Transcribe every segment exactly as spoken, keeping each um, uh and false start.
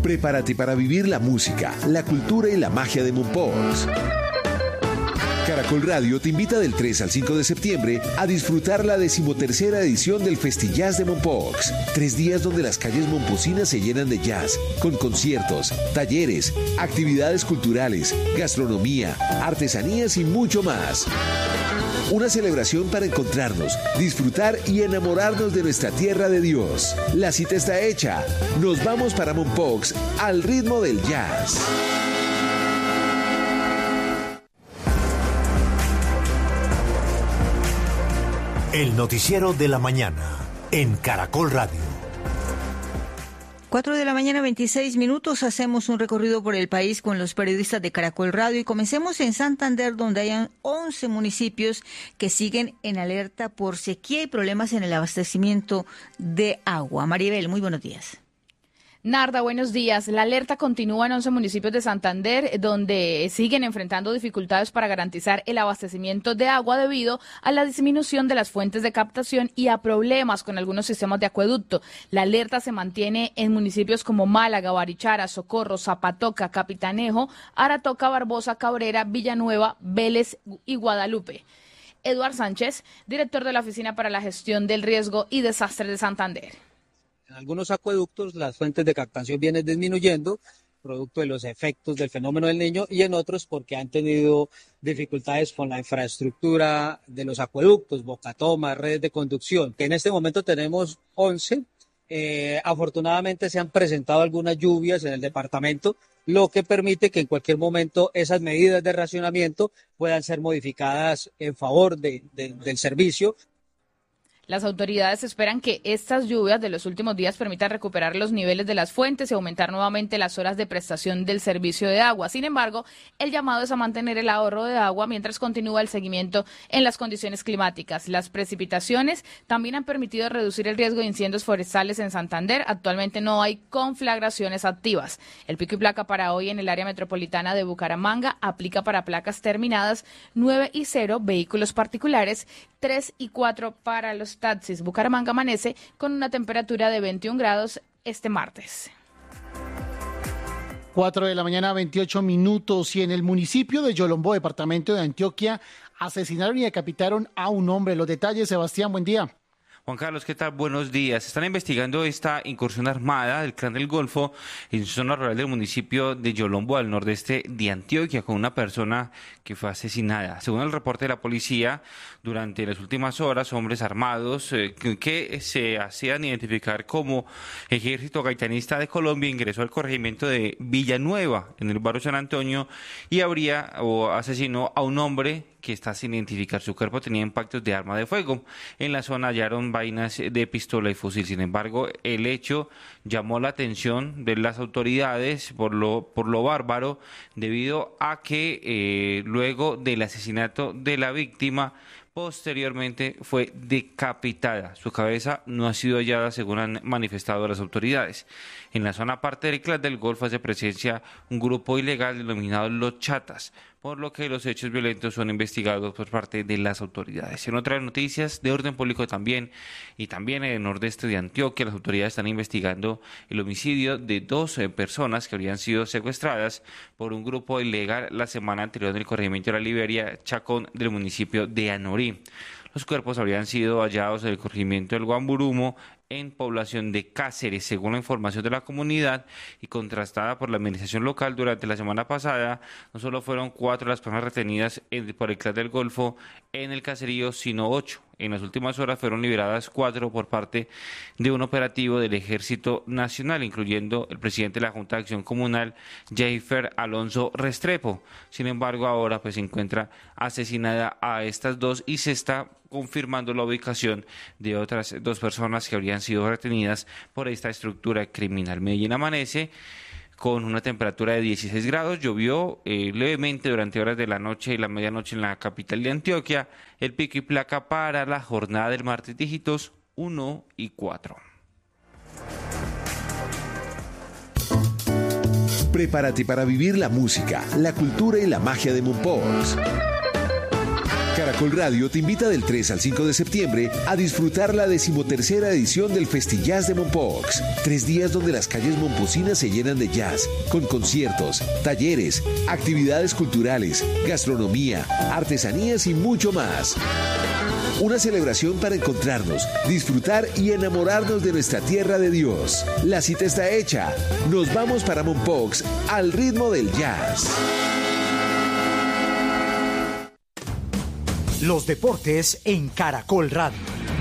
Prepárate para vivir la música, la cultura y la magia de Mompox. Caracol Radio te invita del tres al cinco de septiembre a disfrutar la decimotercera edición del Festillas de Mompox. Tres días donde las calles momposinas se llenan de jazz, con conciertos, talleres, actividades culturales, gastronomía, artesanías y mucho más. Una celebración para encontrarnos, disfrutar y enamorarnos de nuestra tierra de Dios. La cita está hecha. Nos vamos para Mompox al ritmo del jazz. El noticiero de la mañana en Caracol Radio. Cuatro de la mañana, veintiséis minutos. Hacemos un recorrido por el país con los periodistas de Caracol Radio y comencemos en Santander, donde hay once municipios que siguen en alerta por sequía y problemas en el abastecimiento de agua. Maribel, muy buenos días. Narda, buenos días. La alerta continúa en once municipios de Santander, donde siguen enfrentando dificultades para garantizar el abastecimiento de agua debido a la disminución de las fuentes de captación y a problemas con algunos sistemas de acueducto. La alerta se mantiene en municipios como Málaga, Barichara, Socorro, Zapatoca, Capitanejo, Aratoca, Barbosa, Cabrera, Villanueva, Vélez y Guadalupe. Eduard Sánchez, director de la Oficina para la Gestión del Riesgo y Desastres de Santander. En algunos acueductos las fuentes de captación vienen disminuyendo, producto de los efectos del fenómeno del Niño, y en otros porque han tenido dificultades con la infraestructura de los acueductos, bocatomas, redes de conducción, que en este momento tenemos once. Eh, afortunadamente se han presentado algunas lluvias en el departamento, lo que permite que en cualquier momento esas medidas de racionamiento puedan ser modificadas en favor de, de, del servicio. Las autoridades esperan que estas lluvias de los últimos días permitan recuperar los niveles de las fuentes y aumentar nuevamente las horas de prestación del servicio de agua. Sin embargo, el llamado es a mantener el ahorro de agua mientras continúa el seguimiento en las condiciones climáticas. Las precipitaciones también han permitido reducir el riesgo de incendios forestales en Santander. Actualmente no hay conflagraciones activas. El pico y placa para hoy en el área metropolitana de Bucaramanga aplica para placas terminadas nueve y cero, vehículos particulares, tres y cuatro para los taxis. Bucaramanga amanece con una temperatura de veintiún grados este martes. Cuatro de la mañana, veintiocho minutos, y en el municipio de Yolombó, departamento de Antioquia, asesinaron y decapitaron a un hombre. Los detalles, Sebastián, buen día. Juan Carlos, ¿qué tal? Buenos días. Están investigando esta incursión armada del Clan del Golfo en zona rural del municipio de Yolombó, al nordeste de Antioquia, con una persona que fue asesinada. Según el reporte de la policía, durante las últimas horas, hombres armados eh, que, que se hacían identificar como Ejército Gaitanista de Colombia ingresó al corregimiento de Villanueva, en el barrio San Antonio, y habría o asesinó a un hombre que está sin identificar. Su cuerpo tenía impactos de arma de fuego. En la zona hallaron vainas de pistola y fusil. Sin embargo, el hecho llamó la atención de las autoridades por lo, por lo bárbaro, debido a que eh, luego del asesinato de la víctima, posteriormente fue decapitada. Su cabeza no ha sido hallada, según han manifestado las autoridades. En la zona parte del Clan del Golfo hace presencia un grupo ilegal denominado Los Chatas, por lo que los hechos violentos son investigados por parte de las autoridades. En otras noticias de orden público también, y también en el nordeste de Antioquia, las autoridades están investigando el homicidio de dos personas que habrían sido secuestradas por un grupo ilegal la semana anterior en el corregimiento de la Liberia, Chacón, del municipio de Anorí. Los cuerpos habrían sido hallados en el corregimiento del Guamburumo, en población de Cáceres, según la información de la comunidad y contrastada por la administración local. Durante la semana pasada, no solo fueron cuatro las personas retenidas en, por el Clan del Golfo en el caserío, sino ocho. En las últimas horas fueron liberadas cuatro por parte de un operativo del Ejército Nacional, incluyendo el presidente de la Junta de Acción Comunal, Jeifer Alonso Restrepo. Sin embargo, ahora pues se encuentra asesinada a estas dos y se está confirmando la ubicación de otras dos personas que habrían sido retenidas por esta estructura criminal. Medellín amanece con una temperatura de dieciséis grados, llovió eh, levemente durante horas de la noche y la medianoche en la capital de Antioquia. El pico y placa para la jornada del martes, dígitos uno y cuatro. Prepárate para vivir la música, la cultura y la magia de Mompox. Caracol Radio te invita del tres al cinco de septiembre a disfrutar la decimotercera edición del Festijazz de Mompox. Tres días donde las calles momposinas se llenan de jazz, con conciertos, talleres, actividades culturales, gastronomía, artesanías y mucho más. Una celebración para encontrarnos, disfrutar y enamorarnos de nuestra tierra de Dios. La cita está hecha. Nos vamos para Mompox al ritmo del jazz. Los deportes en Caracol Radio.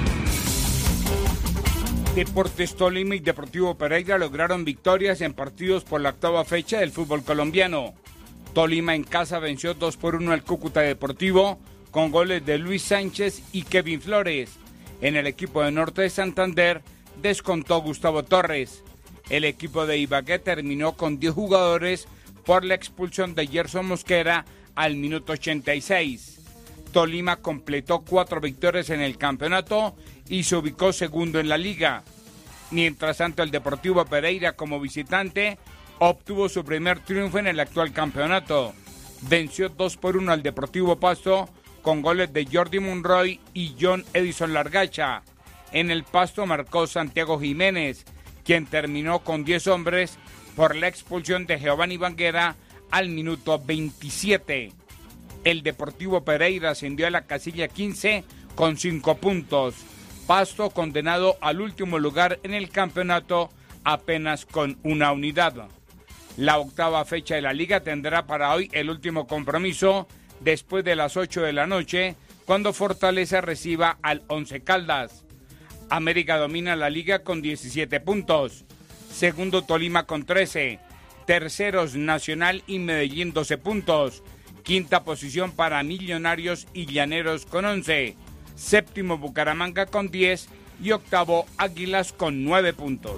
Deportes Tolima y Deportivo Pereira lograron victorias en partidos por la octava fecha del fútbol colombiano. Tolima en casa venció dos por uno al Cúcuta Deportivo con goles de Luis Sánchez y Kevin Flores. En el equipo de Norte de Santander descontó Gustavo Torres. El equipo de Ibagué terminó con diez jugadores por la expulsión de Gerson Mosquera al minuto ochenta y seis. Tolima completó cuatro victorias en el campeonato y se ubicó segundo en la liga. Mientras tanto, el Deportivo Pereira como visitante obtuvo su primer triunfo en el actual campeonato. Venció dos por uno al Deportivo Pasto con goles de Jordi Monroy y John Edison Largacha. En el Pasto marcó Santiago Jiménez, quien terminó con diez hombres por la expulsión de Giovanni Banguera al minuto veintisiete. El Deportivo Pereira ascendió a la casilla quince con cinco puntos. Pasto condenado al último lugar en el campeonato apenas con una unidad. La octava fecha de la liga tendrá para hoy el último compromiso después de las ocho de la noche, cuando Fortaleza reciba al Once Caldas. América domina la liga con diecisiete puntos. Segundo Tolima con trece. Terceros Nacional y Medellín doce puntos. Quinta posición para Millonarios y Llaneros con once. Séptimo Bucaramanga con diez y octavo Águilas con nueve puntos.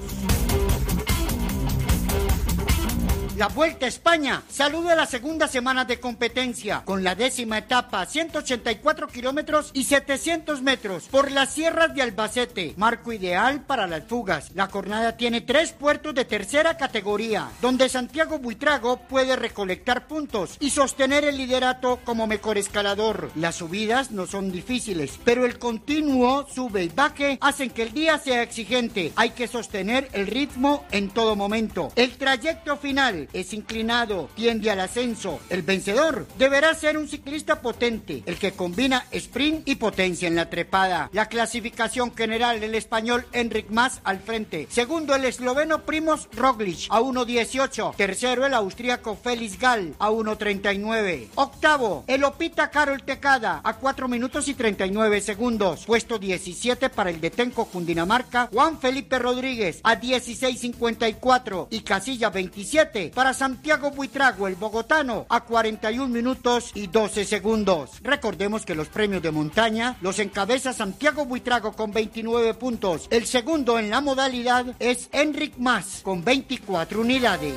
La Vuelta a España saluda la segunda semana de competencia con la décima etapa, ciento ochenta y cuatro kilómetros y setecientos metros por las sierras de Albacete, marco ideal para las fugas. La jornada tiene tres puertos de tercera categoría, donde Santiago Buitrago puede recolectar puntos y sostener el liderato como mejor escalador. Las subidas no son difíciles, pero el continuo sube y baje hacen que el día sea exigente. Hay que sostener el ritmo en todo momento. El trayecto final es inclinado, tiende al ascenso. El vencedor deberá ser un ciclista potente, el que combina sprint y potencia en la trepada. La clasificación general, el español Enric Mas al frente. Segundo, el esloveno Primož Roglič a uno dieciocho. Tercero, el austríaco Felix Gall a uno treinta y nueve. Octavo, el opita Karol Tecada a cuatro minutos y treinta y nueve segundos. Puesto diecisiete para el de Tenco Cundinamarca, Juan Felipe Rodríguez a dieciséis cincuenta y cuatro. Y casilla veintisiete para Santiago Buitrago, el bogotano, a cuarenta y un minutos y doce segundos. Recordemos que los premios de montaña los encabeza Santiago Buitrago con veintinueve puntos. El segundo en la modalidad es Enric Mas con veinticuatro unidades.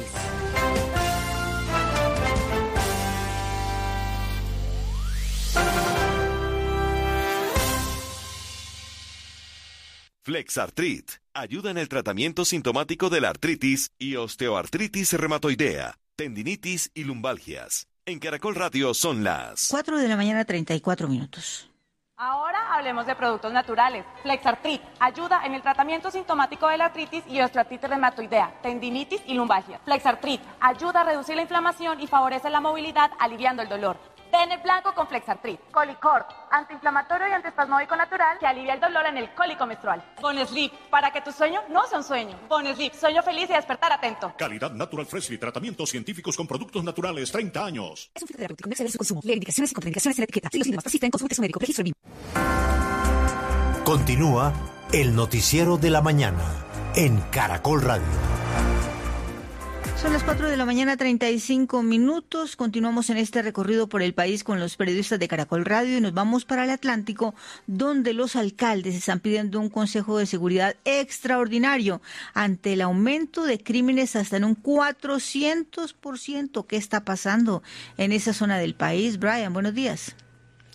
Flexartrit ayuda en el tratamiento sintomático de la artritis y osteoartritis reumatoidea, tendinitis y lumbalgias. En Caracol Radio son las cuatro de la mañana, treinta y cuatro minutos. Ahora hablemos de productos naturales. Flexartrit ayuda en el tratamiento sintomático de la artritis y osteoartritis reumatoidea, tendinitis y lumbalgia. Flexartrit ayuda a reducir la inflamación y favorece la movilidad, aliviando el dolor. Den el blanco con Flexartrit. Colicort, antiinflamatorio y antiespasmódico natural que alivia el dolor en el cólico menstrual. Bonesleep, para que tu sueño no sea un sueño. Bonesleep, sueño feliz y despertar atento. Calidad Natural Freshly, tratamientos científicos con productos naturales, treinta años. Es un fitoterapéutico, no exceder su consumo. Leer indicaciones y contraindicaciones en la etiqueta. Si los síntomas persisten, consulte a su médico. Registro B I M. Continúa el noticiero de la mañana en Caracol Radio. Son las cuatro de la mañana, treinta y cinco minutos. Continuamos en este recorrido por el país con los periodistas de Caracol Radio y nos vamos para el Atlántico, donde los alcaldes están pidiendo un consejo de seguridad extraordinario ante el aumento de crímenes hasta en un cuatrocientos por ciento. ¿Qué está pasando en esa zona del país? Brian, buenos días.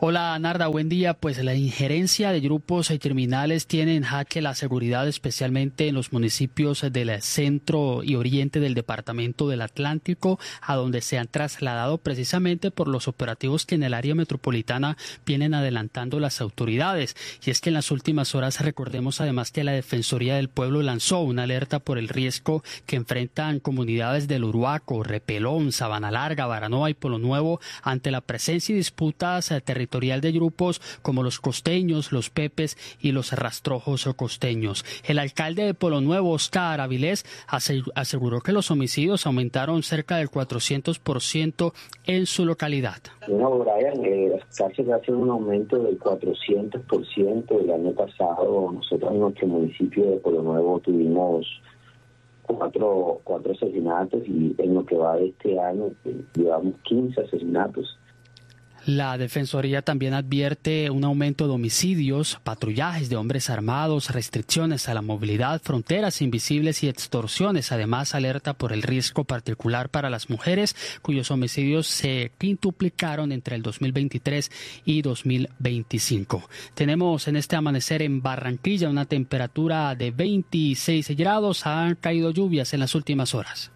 Hola Narda, buen día. Pues la injerencia de grupos criminales tiene en jaque la seguridad, especialmente en los municipios del centro y oriente del departamento del Atlántico, a donde se han trasladado precisamente por los operativos que en el área metropolitana vienen adelantando las autoridades. Y es que en las últimas horas recordemos además que la Defensoría del Pueblo lanzó una alerta por el riesgo que enfrentan comunidades del Uruaco, Repelón, Sabana Larga, Baranoa y Polo Nuevo ante la presencia y disputas territoriales de grupos como los costeños, los pepes y los rastrojos costeños. El alcalde de Polo Nuevo, Oscar Avilés, aseguró que los homicidios aumentaron cerca del cuatrocientos por ciento en su localidad. Bueno, Brian, eh, las cárceles hacen un aumento del cuatrocientos por ciento. El año pasado nosotros en nuestro municipio de Polo Nuevo tuvimos cuatro, cuatro asesinatos y en lo que va de este año eh, llevamos quince asesinatos. La Defensoría también advierte un aumento de homicidios, patrullajes de hombres armados, restricciones a la movilidad, fronteras invisibles y extorsiones. Además, alerta por el riesgo particular para las mujeres, cuyos homicidios se quintuplicaron entre el dos mil veintitrés y dos mil veinticinco. Tenemos en este amanecer en Barranquilla una temperatura de veintiséis grados. Han caído lluvias en las últimas horas.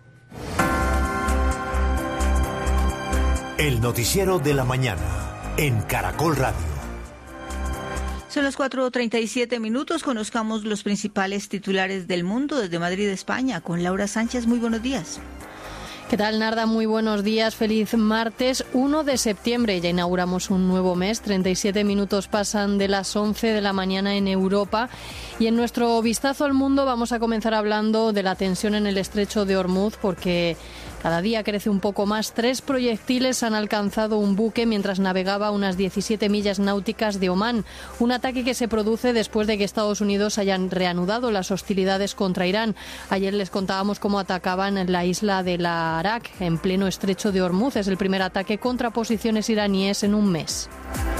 El noticiero de la mañana en Caracol Radio. Son las cuatro treinta y siete minutos. Conozcamos los principales titulares del mundo desde Madrid, España, con Laura Sánchez. Muy buenos días. ¿Qué tal, Narda? Muy buenos días. Feliz martes uno de septiembre. Ya inauguramos un nuevo mes. treinta y siete minutos pasan de las once de la mañana en Europa. Y en nuestro vistazo al mundo vamos a comenzar hablando de la tensión en el estrecho de Ormuz, porque cada día crece un poco más. Tres proyectiles han alcanzado un buque mientras navegaba a unas diecisiete millas náuticas de Omán. Un ataque que se produce después de que Estados Unidos hayan reanudado las hostilidades contra Irán. Ayer les contábamos cómo atacaban en la isla de la Arak, en pleno estrecho de Ormuz. Es el primer ataque contra posiciones iraníes en un mes.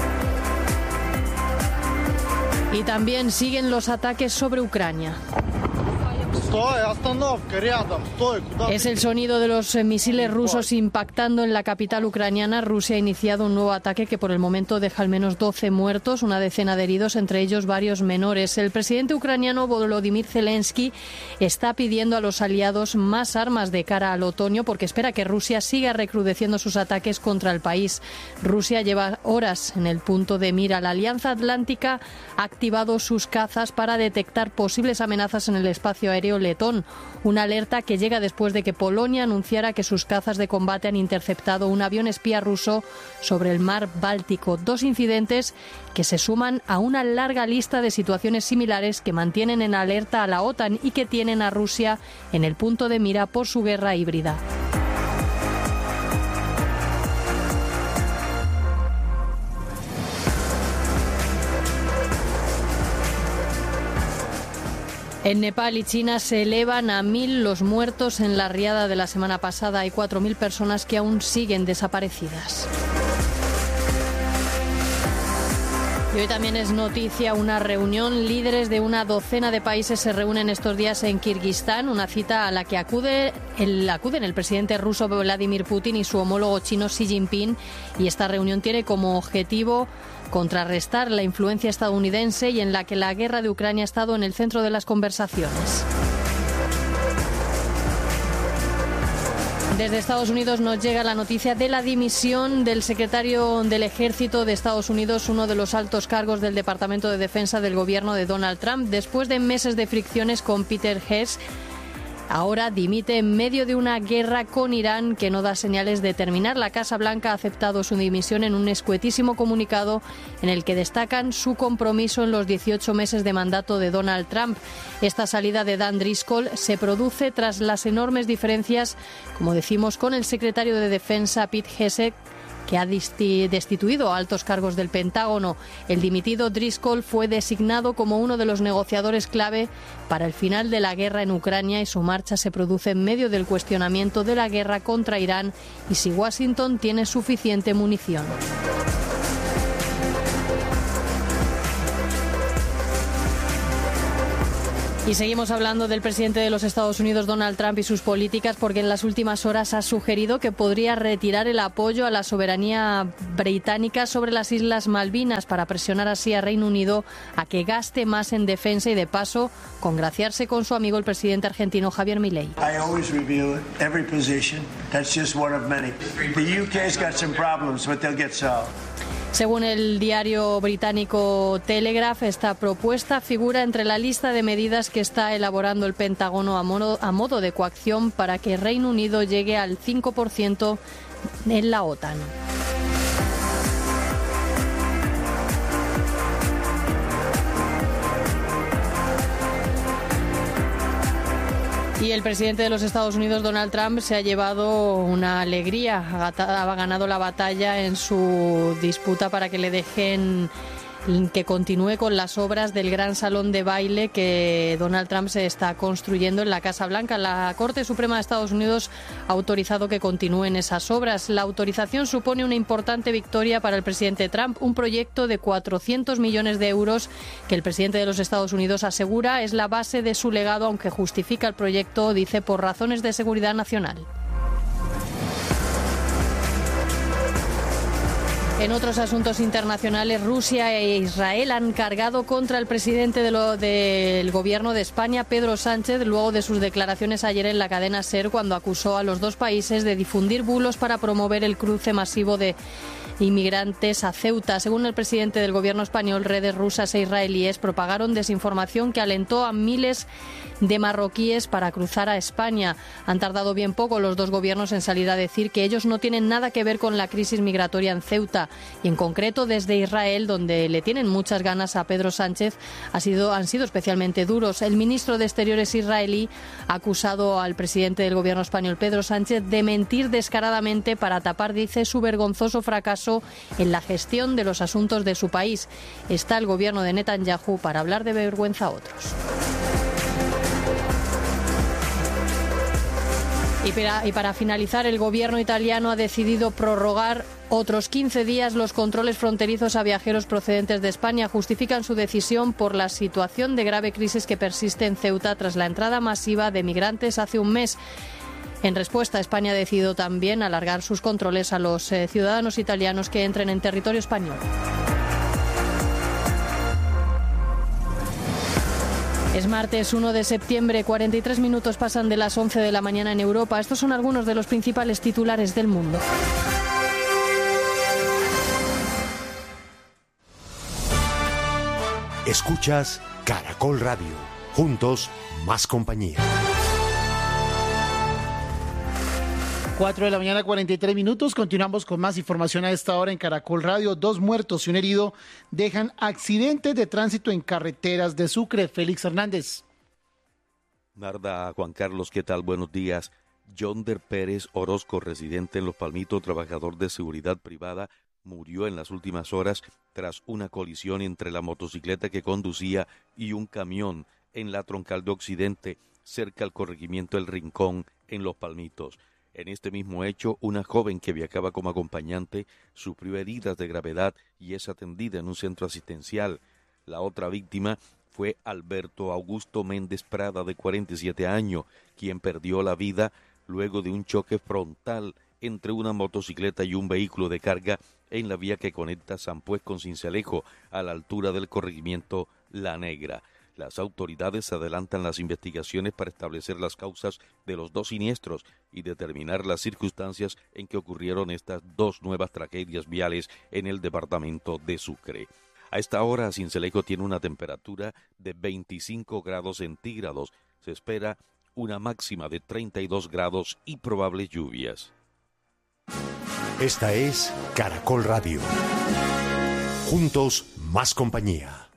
Y también siguen los ataques sobre Ucrania. Es el sonido de los misiles rusos impactando en la capital ucraniana. Rusia ha iniciado un nuevo ataque que por el momento deja al menos doce muertos, una decena de heridos, entre ellos varios menores. El presidente ucraniano Volodymyr Zelensky está pidiendo a los aliados más armas de cara al otoño porque espera que Rusia siga recrudeciendo sus ataques contra el país. Rusia lleva horas en el punto de mira. La Alianza Atlántica ha activado sus cazas para detectar posibles amenazas en el espacio aéreo letón, una alerta que llega después de que Polonia anunciara que sus cazas de combate han interceptado un avión espía ruso sobre el mar Báltico. Dos incidentes que se suman a una larga lista de situaciones similares que mantienen en alerta a la OTAN y que tienen a Rusia en el punto de mira por su guerra híbrida. En Nepal y China se elevan a mil los muertos en la riada de la semana pasada. Hay cuatro mil personas que aún siguen desaparecidas. Y hoy también es noticia una reunión. Líderes de una docena de países se reúnen estos días en Kirguistán, una cita a la que acude el, acuden el presidente ruso Vladimir Putin y su homólogo chino Xi Jinping. Y esta reunión tiene como objetivo contrarrestar la influencia estadounidense y en la que la guerra de Ucrania ha estado en el centro de las conversaciones. Desde Estados Unidos nos llega la noticia de la dimisión del secretario del Ejército de Estados Unidos, uno de los altos cargos del Departamento de Defensa del gobierno de Donald Trump, después de meses de fricciones con Peter Hess. Ahora dimite en medio de una guerra con Irán que no da señales de terminar. La Casa Blanca ha aceptado su dimisión en un escuetísimo comunicado en el que destacan su compromiso en los dieciocho meses de mandato de Donald Trump. Esta salida de Dan Driscoll se produce tras las enormes diferencias, como decimos, con el secretario de Defensa Pete Hegseth, que ha destituido a altos cargos del Pentágono. El dimitido Driscoll fue designado como uno de los negociadores clave para el final de la guerra en Ucrania y su marcha se produce en medio del cuestionamiento de la guerra contra Irán y si Washington tiene suficiente munición. Y seguimos hablando del presidente de los Estados Unidos, Donald Trump, y sus políticas, porque en las últimas horas ha sugerido que podría retirar el apoyo a la soberanía británica sobre las Islas Malvinas para presionar así a Reino Unido a que gaste más en defensa y, de paso, congraciarse con su amigo el presidente argentino Javier Milei. I always review every position. That's just one of many. The U K's got some problems, but they'll get solved. Según el diario británico Telegraph, esta propuesta figura entre la lista de medidas que está elaborando el Pentágono a modo, a modo de coacción para que Reino Unido llegue al cinco por ciento en la OTAN. Y el presidente de los Estados Unidos, Donald Trump, se ha llevado una alegría. Ha ganado la batalla en su disputa para que le dejen que continúe con las obras del gran salón de baile que Donald Trump se está construyendo en la Casa Blanca. La Corte Suprema de Estados Unidos ha autorizado que continúen esas obras. La autorización supone una importante victoria para el presidente Trump, un proyecto de cuatrocientos millones de euros que el presidente de los Estados Unidos asegura es la base de su legado, aunque justifica el proyecto, dice, por razones de seguridad nacional. En otros asuntos internacionales, Rusia e Israel han cargado contra el presidente de lo, del gobierno de España, Pedro Sánchez, luego de sus declaraciones ayer en la cadena SER, cuando acusó a los dos países de difundir bulos para promover el cruce masivo de inmigrantes a Ceuta. Según el presidente del gobierno español, redes rusas e israelíes propagaron desinformación que alentó a miles de marroquíes para cruzar a España. Han tardado bien poco los dos gobiernos en salir a decir que ellos no tienen nada que ver con la crisis migratoria en Ceuta, y en concreto desde Israel, donde le tienen muchas ganas a Pedro Sánchez, ha sido, han sido especialmente duros. El ministro de Exteriores israelí ha acusado al presidente del gobierno español, Pedro Sánchez, de mentir descaradamente para tapar, dice, su vergonzoso fracaso en la gestión de los asuntos de su país. Está el gobierno de Netanyahu para hablar de vergüenza a otros. Y para, y para finalizar, el gobierno italiano ha decidido prorrogar otros quince días los controles fronterizos a viajeros procedentes de España. Justifican su decisión por la situación de grave crisis que persiste en Ceuta tras la entrada masiva de migrantes hace un mes. En respuesta, España ha decidido también alargar sus controles a los eh, ciudadanos italianos que entren en territorio español. Es martes uno de septiembre, cuarenta y tres minutos pasan de las once de la mañana en Europa. Estos son algunos de los principales titulares del mundo. Escuchas Caracol Radio. Juntos, más compañía. cuatro de la mañana, cuarenta y tres minutos. Continuamos con más información a esta hora en Caracol Radio. Dos muertos y un herido dejan accidentes de tránsito en carreteras de Sucre. Félix Hernández. Narda, Juan Carlos, ¿qué tal? Buenos días. Yonder Pérez Orozco, residente en Los Palmitos, trabajador de seguridad privada, murió en las últimas horas tras una colisión entre la motocicleta que conducía y un camión en la Troncal de Occidente, cerca al corregimiento El Rincón, en Los Palmitos. En este mismo hecho, una joven que viajaba como acompañante sufrió heridas de gravedad y es atendida en un centro asistencial. La otra víctima fue Alberto Augusto Méndez Prada, de cuarenta y siete años, quien perdió la vida luego de un choque frontal entre una motocicleta y un vehículo de carga en la vía que conecta San Pues con Cincelejo, a la altura del corregimiento La Negra. Las autoridades adelantan las investigaciones para establecer las causas de los dos siniestros y determinar las circunstancias en que ocurrieron estas dos nuevas tragedias viales en el departamento de Sucre. A esta hora, Cincelejo tiene una temperatura de veinticinco grados centígrados. Se espera una máxima de treinta y dos grados y probables lluvias. Esta es Caracol Radio. Juntos, más compañía.